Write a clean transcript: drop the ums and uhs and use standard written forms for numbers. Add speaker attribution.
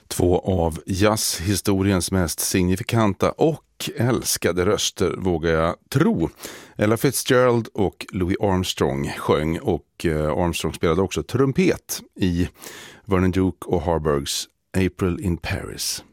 Speaker 1: Två av jazzhistoriens mest signifikanta och älskade röster, vågar jag tro. Ella Fitzgerald och Louis Armstrong sjöng, och Armstrong spelade också trumpet i Vernon Duke och Harburgs April in Paris.